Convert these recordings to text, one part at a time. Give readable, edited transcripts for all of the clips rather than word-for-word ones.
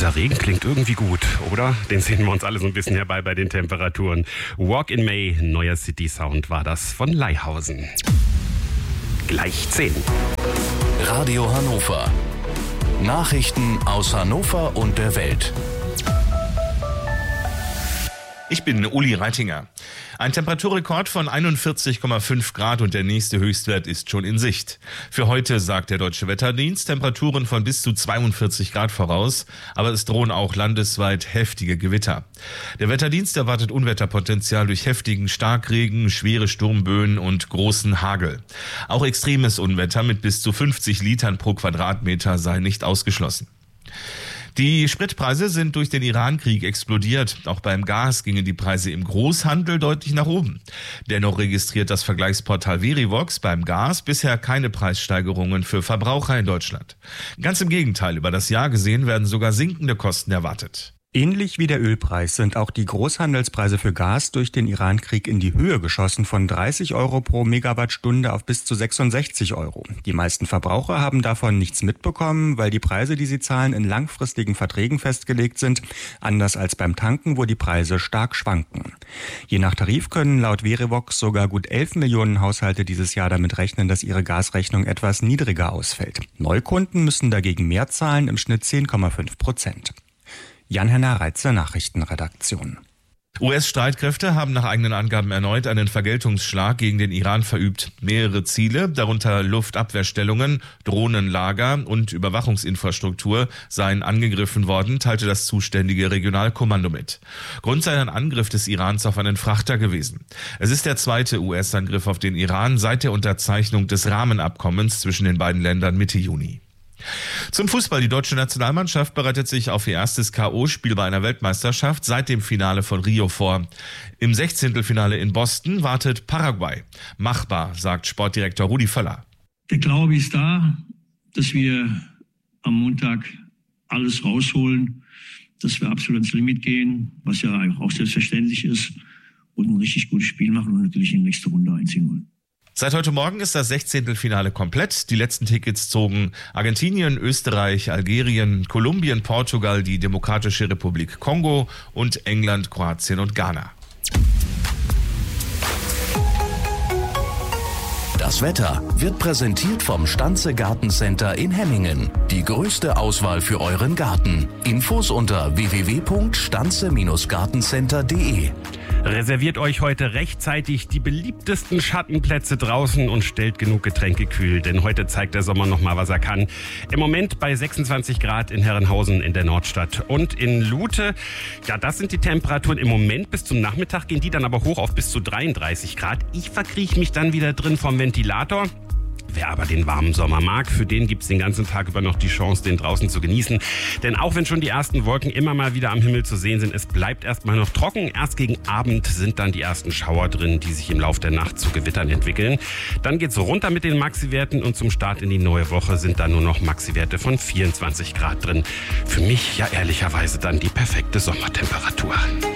Dieser Regen klingt irgendwie gut, oder? Den sehen wir uns alle so ein bisschen herbei bei den Temperaturen. Walk in May, neuer City Sound war das von Leihausen. Gleich 10. Radio Hannover. Nachrichten aus Hannover und der Welt. Ich bin Uli Reitinger. Ein Temperaturrekord von 41,5 Grad und der nächste Höchstwert ist schon in Sicht. Für heute sagt der Deutsche Wetterdienst Temperaturen von bis zu 42 Grad voraus, aber es drohen auch landesweit heftige Gewitter. Der Wetterdienst erwartet Unwetterpotenzial durch heftigen Starkregen, schwere Sturmböen und großen Hagel. Auch extremes Unwetter mit bis zu 50 Litern pro Quadratmeter sei nicht ausgeschlossen. Die Spritpreise sind durch den Iran-Krieg explodiert. Auch beim Gas gingen die Preise im Großhandel deutlich nach oben. Dennoch registriert das Vergleichsportal Verivox beim Gas bisher keine Preissteigerungen für Verbraucher in Deutschland. Ganz im Gegenteil, über das Jahr gesehen werden sogar sinkende Kosten erwartet. Ähnlich wie der Ölpreis sind auch die Großhandelspreise für Gas durch den Iran-Krieg in die Höhe geschossen, von 30 Euro pro Megawattstunde auf bis zu 66 Euro. Die meisten Verbraucher haben davon nichts mitbekommen, weil die Preise, die sie zahlen, in langfristigen Verträgen festgelegt sind, anders als beim Tanken, wo die Preise stark schwanken. Je nach Tarif können laut Verivox sogar gut 11 Millionen Haushalte dieses Jahr damit rechnen, dass ihre Gasrechnung etwas niedriger ausfällt. Neukunden müssen dagegen mehr zahlen, im Schnitt 10,5%. Jan-Henner Reitze, Nachrichtenredaktion. US-Streitkräfte haben nach eigenen Angaben erneut einen Vergeltungsschlag gegen den Iran verübt. Mehrere Ziele, darunter Luftabwehrstellungen, Drohnenlager und Überwachungsinfrastruktur, seien angegriffen worden, teilte das zuständige Regionalkommando mit. Grund sei ein Angriff des Irans auf einen Frachter gewesen. Es ist der zweite US-Angriff auf den Iran seit der Unterzeichnung des Rahmenabkommens zwischen den beiden Ländern Mitte Juni. Zum Fußball. Die deutsche Nationalmannschaft bereitet sich auf ihr erstes K.O.-Spiel bei einer Weltmeisterschaft seit dem Finale von Rio vor. Im 16. in Boston wartet Paraguay. Machbar, sagt Sportdirektor Rudi Völler. Der Glaube ist da, dass wir am Montag alles rausholen, dass wir absolut ins Limit gehen, was ja auch selbstverständlich ist, und ein richtig gutes Spiel machen und natürlich in die nächste Runde einziehen wollen. Seit heute Morgen ist das 16. komplett. Die letzten Tickets zogen Argentinien, Österreich, Algerien, Kolumbien, Portugal, die Demokratische Republik Kongo und England, Kroatien und Ghana. Das Wetter wird präsentiert vom Stanze Gartencenter in Hemmingen. Die größte Auswahl für euren Garten. Infos unter www.stanze-gartencenter.de. Reserviert euch heute rechtzeitig die beliebtesten Schattenplätze draußen und stellt genug Getränke kühl, denn heute zeigt der Sommer noch mal, was er kann. Im Moment bei 26 Grad in Herrenhausen in der Nordstadt und in Lute. Ja, das sind die Temperaturen im Moment. Bis zum Nachmittag gehen die dann aber hoch auf bis zu 33 Grad. Ich verkrieche mich dann wieder drin vom Ventilator. Wer aber den warmen Sommer mag, für den gibt's den ganzen Tag über noch die Chance, den draußen zu genießen. Denn auch wenn schon die ersten Wolken immer mal wieder am Himmel zu sehen sind, es bleibt erstmal noch trocken. Erst gegen Abend sind dann die ersten Schauer drin, die sich im Laufe der Nacht zu Gewittern entwickeln. Dann geht's runter mit den Maxiwerten und zum Start in die neue Woche sind dann nur noch Maxiwerte von 24 Grad drin. Für mich ja ehrlicherweise dann die perfekte Sommertemperatur.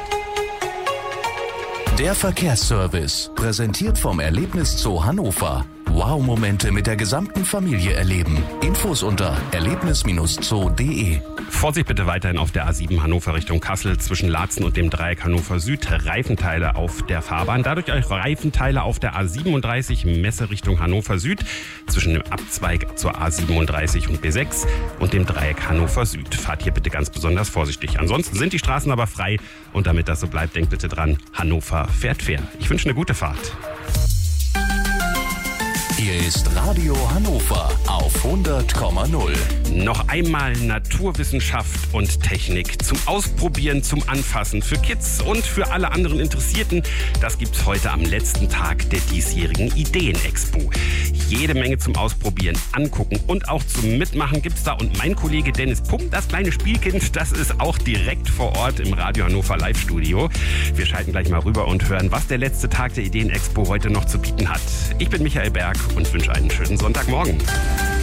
Der Verkehrsservice, präsentiert vom Erlebniszoo Hannover. Wow-Momente mit der gesamten Familie erleben. Infos unter erlebnis-zoo.de. Vorsicht bitte weiterhin auf der A7 Hannover Richtung Kassel zwischen Laatzen und dem Dreieck Hannover Süd. Reifenteile auf der Fahrbahn. Dadurch auch Reifenteile auf der A37 Messe Richtung Hannover Süd zwischen dem Abzweig zur A37 und B6 und dem Dreieck Hannover Süd. Fahrt hier bitte ganz besonders vorsichtig. Ansonsten sind die Straßen aber frei und damit das so bleibt, denkt bitte dran, Hannover fährt fair. Ich wünsche eine gute Fahrt. Hier ist Radio Hannover auf 100,0. Noch einmal Naturwissenschaft und Technik zum Ausprobieren, zum Anfassen für Kids und für alle anderen Interessierten. Das gibt's heute am letzten Tag der diesjährigen Ideen-Expo. Jede Menge zum Ausprobieren, angucken und auch zum Mitmachen gibt's da. Und mein Kollege Dennis Pump, das kleine Spielkind, das ist auch direkt vor Ort im Radio Hannover Live-Studio. Wir schalten gleich mal rüber und hören, was der letzte Tag der Ideen-Expo heute noch zu bieten hat. Ich bin Michael Berg und wünsche einen schönen Sonntagmorgen.